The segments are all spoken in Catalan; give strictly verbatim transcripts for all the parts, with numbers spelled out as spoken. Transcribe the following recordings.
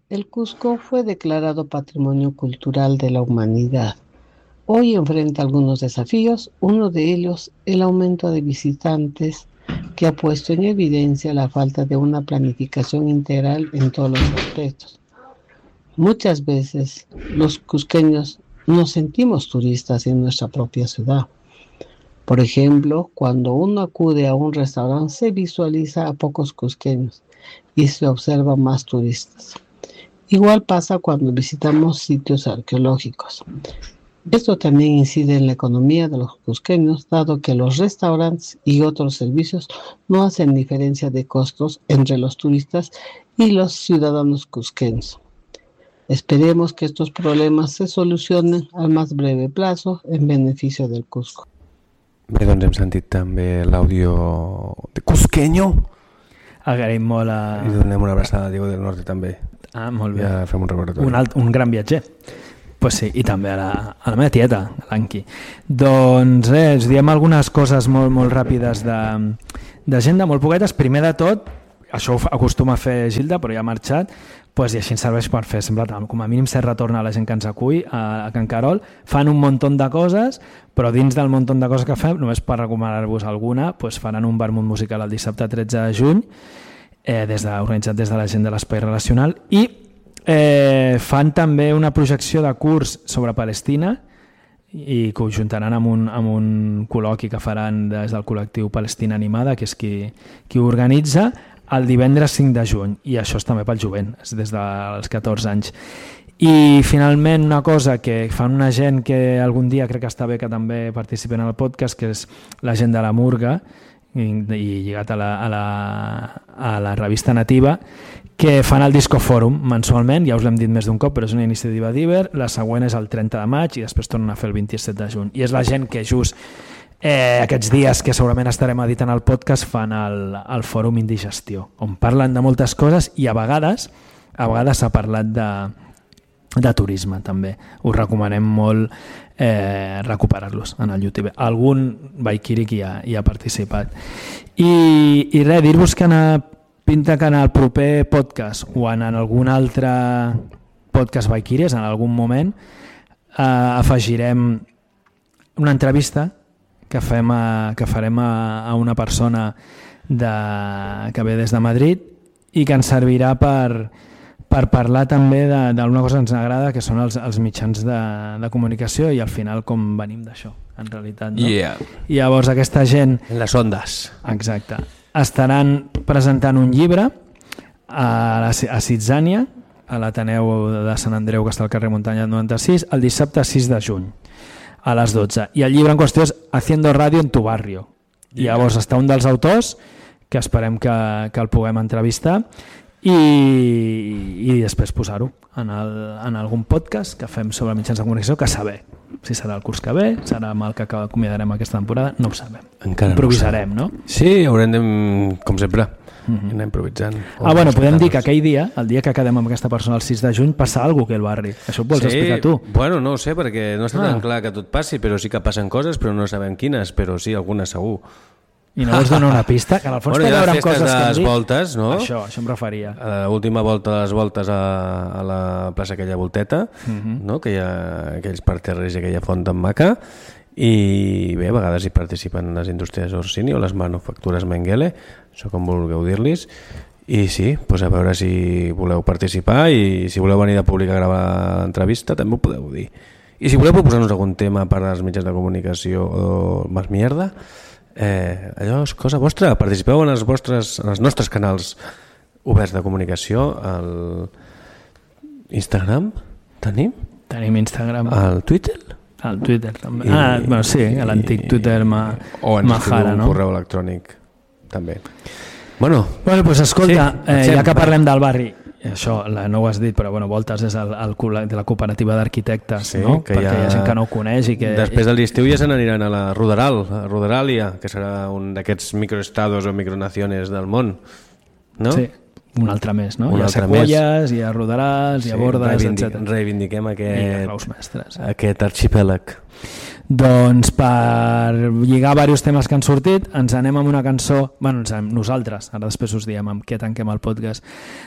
El Cusco fue declarado Patrimonio Cultural de la Humanidad. Hoy enfrenta algunos desafíos, uno de ellos el aumento de visitantes que ha puesto en evidencia la falta de una planificación integral en todos los aspectos. Muchas veces los cusqueños nos sentimos turistas en nuestra propia ciudad. Por ejemplo, cuando uno acude a un restaurante se visualiza a pocos cusqueños y se observa más turistas. Igual pasa cuando visitamos sitios arqueológicos. Esto también incide en la economía de los cusqueños, dado que los restaurantes y otros servicios no hacen diferencia de costos entre los turistas y los ciudadanos cusqueños. Esperemos que estos problemas se solucionen al más breve plazo en beneficio del Cusco. Bé, doncs hem sentit també l'àudio de Cusqueño. Agraïm molt a... I donem una abraçada a Diego del Norte també. Ah, molt bé. Ja fem un recordatori. Un, alt, un gran viatger. Pues sí, i també a la, a la meva tieta, l'Anqui. Doncs res, diem algunes coses molt, molt ràpides d'agenda, molt poquetes. Primer de tot, això ho acostuma a fer Gilda, però ja ha marxat, pues, i així ens serveix per fer, sembla, com a mínim, ser retorn a la gent que ens acull, a, a Can Carol. Fan un munt de coses, però dins del munt de coses que fem, només per recomanar-vos alguna, pues, faran un vermut musical el dissabte tretze de juny, eh, des de, organitzat des de la gent de l'Espai Relacional, i eh, fan també una projecció de curs sobre Palestina, i que ho juntaran amb un, amb un col·loqui que faran des del col·lectiu Palestina Animada, que és qui, qui ho organitza, el divendres cinc de juny, i això és també pel jovent, és des dels catorze anys. I finalment una cosa que fan una gent que algun dia crec que està bé que també participen en el podcast, que és la gent de la Murga, i, i lligat a la, a, la, a la revista Nativa, que fan el Disco Fòrum mensualment, ja us l'hem dit més d'un cop, però és una iniciativa d'Iber, la següent és el trenta de maig i després tornen a fer el vint-i-set de juny. I és la gent que just Eh, aquests dies que segurament estarem editant el podcast fan el, el fòrum Indigestió, on parlen de moltes coses i a vegades a vegades s'ha parlat de, de turisme també. Us recomanem molt eh, recuperar-los en el YouTube. Algun Vaikiri que hi ha, hi ha participat. I, i res, dir-vos que en el, pinta que en el proper podcast o en, en algun altre podcast Vaikiris, en algun moment eh, afegirem una entrevista que, fem a, que farem a, a una persona de, que ve des de Madrid i que ens servirà per, per parlar també d'una cosa que ens agrada, que són els, els mitjans de, de comunicació i al final com venim d'això, en realitat. No? Yeah. I llavors aquesta gent... En les ondes. Exacte. Estaran presentant un llibre a, la, a Sitzània, a l'Ateneu de Sant Andreu, que està al carrer Muntanya noranta-sis, el dissabte sis de juny. A les dotze. I el llibre en qüestió és Haciendo Radio en tu barrio. I llavors està un dels autors que esperem que, que el puguem entrevistar i, i després posar-ho en, el, en algun podcast que fem sobre mitjans de comunicació, que saber si serà el curs que ve, serà amb el que acomiadarem aquesta temporada, no ho sabem. Encara improvisarem, no? Sí, haurem de, com sempre, mm-hmm. anar improvisant. Ah, bueno, podem dir que aquell dia, el dia que quedem amb aquesta persona el sis de juny, passa alguna cosa aquí al barri. Això ho vols sí, explicar tu? Bueno, no ho sé, perquè no està ah. tan clar que tot passi, però sí que passen coses, però no sabem quines, però sí, algunes segur. I no vols donar una pista? Que en el fons bueno, té a veure amb coses que hem dit. Voltes, no? Això, això em referia. A l'última volta de les voltes a, a la plaça aquella Volteta, uh-huh. no? Que hi ha aquells parterres i aquella font tan maca, i bé, a vegades hi participen les indústries Orsini o les manufactures Mengele, això com vulgueu dir-los, i sí, doncs a veure si voleu participar i si voleu venir de públic a gravar l'entrevista també ho podeu dir. I si voleu proposar-nos algun tema per als mitjans de comunicació o més mierda, Eh, allò és cosa vostra, participeu en els, vostres, en els nostres canals oberts de comunicació, al Instagram tenim? Tenim Instagram. Al Twitter? Al Twitter també. I, ah, bueno, sí, l'antic Twitter ma, o ens Mahara, un no? correu electrònic també. Bueno, bueno pues escolta, sí, eh, ja que parlem del barri, això no ho has dit, però bueno, Voltes és el, el, de la cooperativa d'arquitectes, sí, no? Perquè hi ha... hi ha gent que no ho coneix i que... Després de l'estiu ja se n'aniran a la Ruderal, a Ruderalia, que serà un d'aquests microestados o micronaciones del món, no? Sí, un altre més, no? Un hi ha Sequoias, hi ha Ruderals, sí, hi ha Bordes, reivindic, etcètera. Reivindiquem aquest, mestres, aquest arxipèlag. Doncs per lligar diversos temes que han sortit, ens anem amb una cançó, bueno, ens anem nosaltres, ara després us diem amb què tanquem el podcast,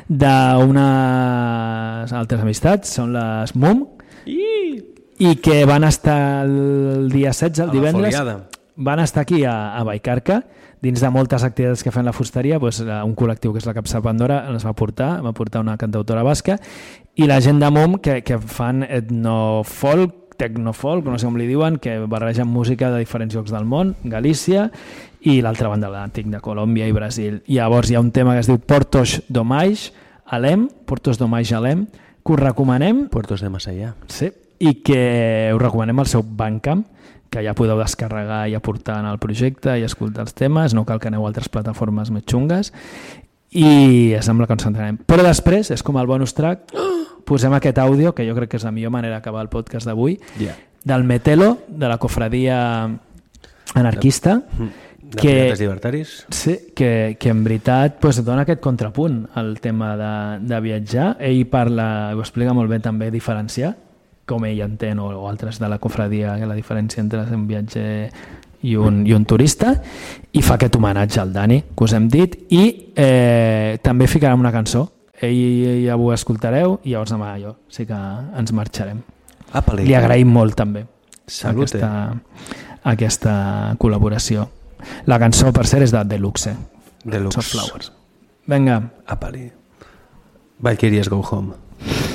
d'unes altres amistats, són les Mum, i, i que van estar el dia setze, el divendres, van estar aquí a, a Vallcarca, dins de moltes activitats que fan la fusteria, doncs, un col·lectiu que és la Capsa Pandora les va portar, va portar una cantautora basca, i la gent de Mum que, que fan etnofolk, tecnofolk, no sé com li diuen, que barregen música de diferents llocs del món, Galícia i l'altra banda de l'Àntic, de Colòmbia i Brasil. I llavors hi ha un tema que es diu Portos d'Omais Alem, Portos d'Omais Alem, que us recomanem. Puertos de Masallà. Sí, i que us recomanem el seu Bandcamp, que ja podeu descarregar i aportar en el projecte i escoltar els temes, no cal que aneu a altres plataformes més xungues, i sembla que ens centrarem. Però després, és com el bonus track, posem aquest àudio, que jo crec que és la millor manera d'acabar el podcast d'avui, yeah. del Metelo, de la cofradia anarquista, de, de que, Pirates Libertaris. Sí, que, que en veritat pues, dona aquest contrapunt al tema de, de viatjar. Ell parla, ho explica molt bé també, diferenciar, com ell entén, o, o altres de la cofradia, la diferència entre un viatger i un, i un turista, i fa aquest homenatge al Dani, que us hem dit, i eh, també ficarem una cançó. Ell ja ho escoltareu i llavors demà jo sí que ens marxarem. Apa-li. Li agraïm molt també Salute. aquesta, aquesta col·laboració. La cançó, per cert, és de Deluxe. Deluxe. Soft Flowers. Vinga. Apa-li. Valkyries Go Home.